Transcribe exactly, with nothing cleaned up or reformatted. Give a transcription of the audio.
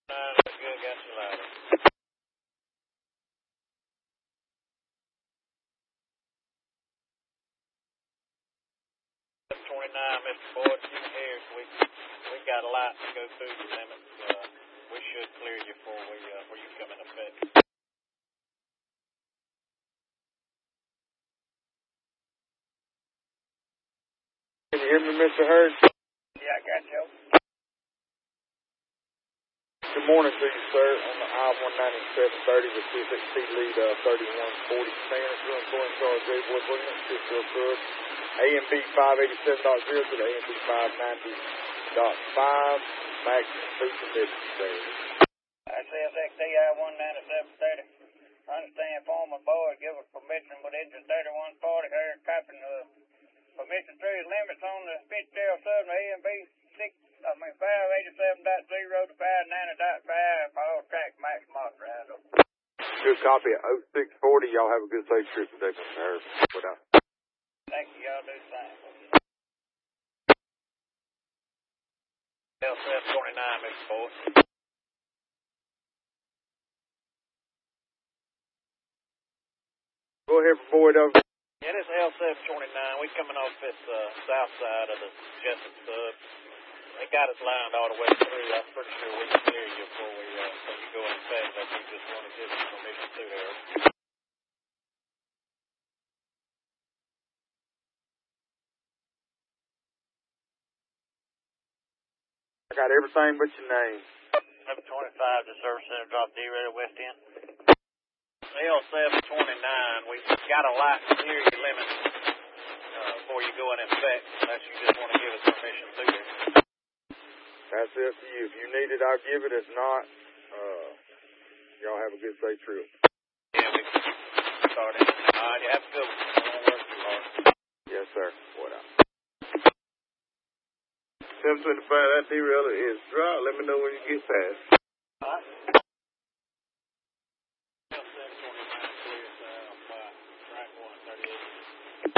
Nine, that's good, got you louder. twenty-nine, Mister Boyd, you here. We we got a lot to go through the limits. Uh, we should clear you before we uh, before you come in effect. Can you hear me, Mister Hurd? Yeah, I got you. Good morning to you, sir. On the I one ninety-seven thirty with two six T lead uh, thirty-one forty. Standard doing four in charge, J. Boyd Williams, fifth real good. A M B five eighty-seven point zero to the A M B five ninety point five. Maximum speed permitted there. I C S X D I one ninety-seven thirty. Understand former board give us permission with engine thirty-one forty. Here, copying the permission through limits on the Fitzgerald Southern A M B six. I mean, five eighty-seven point zero to five ninety point five for all track max authorized. Good copy at oh six forty. Y'all have a good safe trip today, Mister Hurd. What up? Thank you. Y'all do the same. L seven twenty-nine, Mister Boyd. Go ahead for Boyd over. Yeah, this L seven twenty-nine. We coming off this uh, south side of the Jessup sub. They got us lined all the way through. I'm pretty sure we can clear you before we uh, before you go in effect. But we just want to give you permission through there. I got everything but your name. seven twenty-five to Service Center, drop D radio West End. L seven twenty-nine, we got a light to clear your limits uh, before you go in effect, unless you just want to give us permission through there. That's up to you. If you need it, I'll give it. If not, uh, y'all have a good safe trip. Yeah, we can start in. All right, you have to go. Don't work too hard. Yes, sir. What up? seven twenty-five, that derailleur is dry. Let me know when you get past. All right.